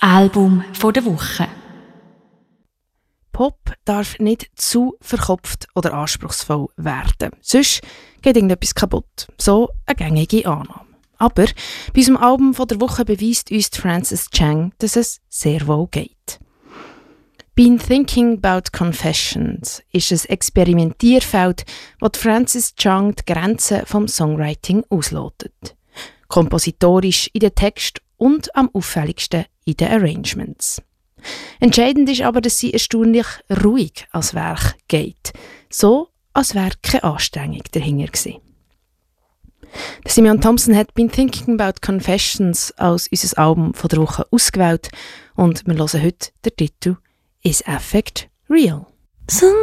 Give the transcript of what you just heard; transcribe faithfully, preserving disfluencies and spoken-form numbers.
Album der Woche. Pop darf nicht zu verkopft oder anspruchsvoll werden. Sonst geht irgendetwas kaputt. So eine gängige Annahme. Aber bei unserem Album der Woche beweist uns Frances Chang, dass es sehr wohl geht. «Been Thinking About Confessions» ist ein Experimentierfeld, wo Frances Chang die Grenzen vom Songwriting auslotet. Kompositorisch in den Text und am auffälligsten in den Arrangements. Entscheidend ist aber, dass sie erstaunlich ruhig als Werk geht. So, als wäre keine Anstrengung dahinter gewesen. Simeon Thompson hat «Been Thinking About Confessions» als unser Album von der Woche ausgewählt und wir hören heute den Titel «Is Affect Real?» Some